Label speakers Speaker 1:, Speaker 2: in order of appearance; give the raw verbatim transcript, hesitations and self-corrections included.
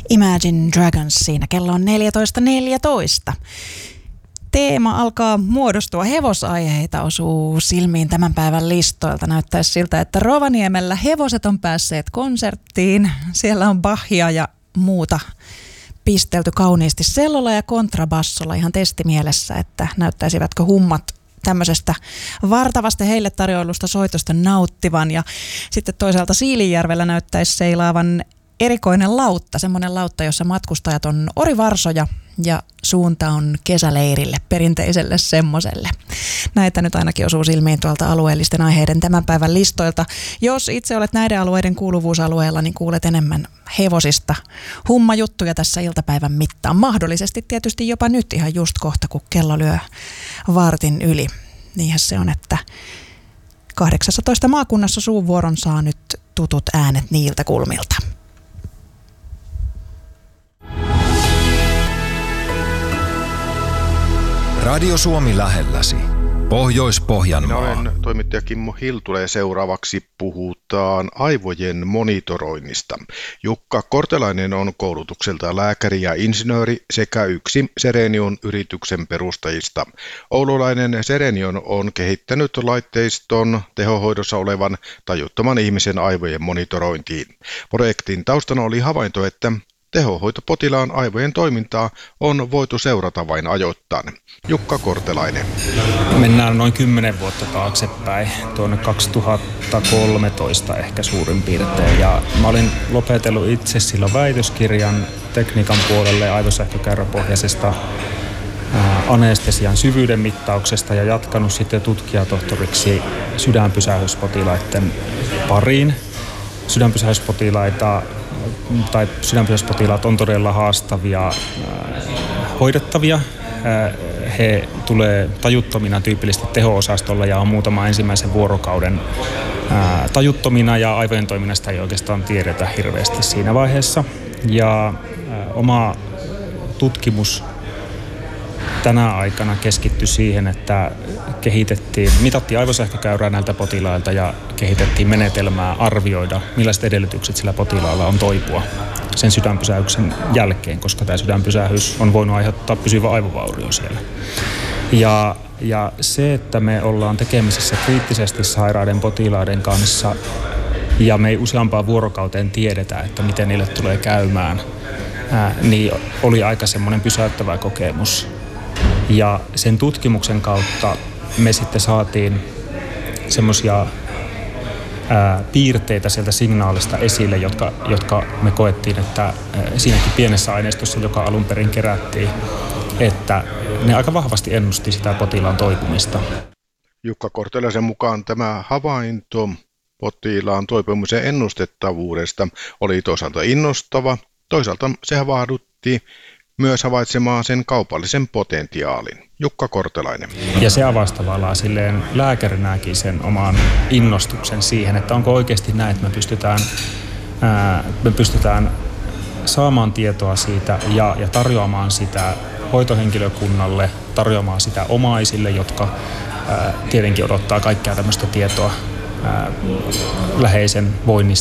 Speaker 1: Imagine Dragons siinä. Kello on neljätoista neljätoista. Teema alkaa muodostua. Hevosaiheita osuu silmiin tämän päivän listoilta. Näyttäisi siltä, että Rovaniemellä hevoset on päässeet konserttiin. Siellä on Bachia ja muuta pistelty kauniisti sellolla ja kontrabassolla ihan testimielessä, että näyttäisivätkö hummat tämmöisestä vartavasta heille tarjoilusta soitosta nauttivan. Ja sitten toisaalta Siilinjärvellä näyttäisi seilaavan erikoinen lautta, semmoinen lautta, jossa matkustajat on orivarsoja ja suunta on kesäleirille, perinteiselle semmoselle. Näitä nyt ainakin osuu silmiin tuolta alueellisten aiheiden tämän päivän listoilta. Jos itse olet näiden alueiden kuuluvuusalueella, niin kuulet enemmän hevosista hummajuttuja tässä iltapäivän mittaan. Mahdollisesti tietysti jopa nyt ihan just kohta, kun kello lyö vartin yli. Niinhän se on, että kahdeksannessatoista maakunnassa suuvuoron saa nyt tutut äänet niiltä kulmilta.
Speaker 2: Radio Suomi lähelläsi. Pohjois-Pohjanmaa.
Speaker 3: Minä olen toimittaja Kimmo Hiltula ja seuraavaksi puhutaan aivojen monitoroinnista. Jukka Kortelainen on koulutukselta lääkäri ja insinööri sekä yksi Serenion yrityksen perustajista. Oululainen Serenion on kehittänyt laitteiston tehohoidossa olevan tajuttoman ihmisen aivojen monitorointiin. Projektin taustana oli havainto, että tehohoitopotilaan aivojen toimintaa on voitu seurata vain ajoittain. Jukka Kortelainen.
Speaker 4: Mennään noin kymmenen vuotta taaksepäin, tuonne kaksituhattakolmetoista ehkä suurin piirtein. Ja mä olin lopetellut itse silloin väitöskirjan tekniikan puolelle aivosähkökäyräpohjaisesta anestesian syvyyden mittauksesta ja jatkanut sitten tutkijatohtoriksi sydänpysähdyspotilaiden pariin. Sydänpysähdyspotilaita tai sydänpysähdyspotilaat on todella haastavia äh, hoidettavia. Äh, he tulee tajuttomina tyypillisesti teho-osastolla ja on muutama ensimmäisen vuorokauden äh, tajuttomina ja aivojen toiminnasta ei oikeastaan tiedetä hirveästi siinä vaiheessa. Ja äh, oma tutkimus tänä aikana keskittyi siihen, että kehitettiin, mitattiin aivosähkökäyrää näiltä potilailta ja kehitettiin menetelmää arvioida, millaiset edellytykset sillä potilaalla on toipua sen sydänpysähdyksen jälkeen, koska tämä sydänpysähdys on voinut aiheuttaa pysyvä aivovaurio siellä. Ja, ja se, että me ollaan tekemisissä kriittisesti sairaiden potilaiden kanssa ja me ei useampaan vuorokauteen tiedetä, että miten niille tulee käymään, ää, niin oli aika semmoinen pysäyttävä kokemus. Ja sen tutkimuksen kautta me sitten saatiin semmoisia piirteitä sieltä signaalista esille, jotka, jotka me koettiin, että ää, siinäkin pienessä aineistossa, joka alun perin kerättiin, että ne aika vahvasti ennusti sitä potilaan toipumista.
Speaker 3: Jukka Kortelaisen mukaan tämä havainto potilaan toipumisen ennustettavuudesta oli toisaalta innostava, toisaalta se havahdutti myös havaitsemaan sen kaupallisen potentiaalin. Jukka Kortelainen.
Speaker 4: Ja se avasi tavallaan silleen lääkärinäkin sen oman innostuksen siihen, että onko oikeasti näin, että me pystytään, ää, me pystytään saamaan tietoa siitä ja, ja tarjoamaan sitä hoitohenkilökunnalle, tarjoamaan sitä omaisille, jotka ää, tietenkin odottaa kaikkea tämmöistä tietoa ää, läheisen voinnista.